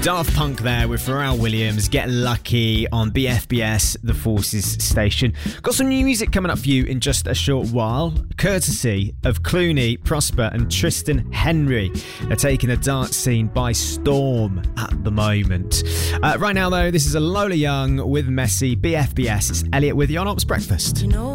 Daft Punk there with Pharrell Williams, Get Lucky on BFBS, the Forces station. Got some new music coming up for you in just a short while, courtesy of Clooney, Prosper and Tristan Henry. They're taking the dance scene by storm at the moment. Right now though, this is a Lola Young with Messi, BFBS. It's Elliot with you on Ops Breakfast. You know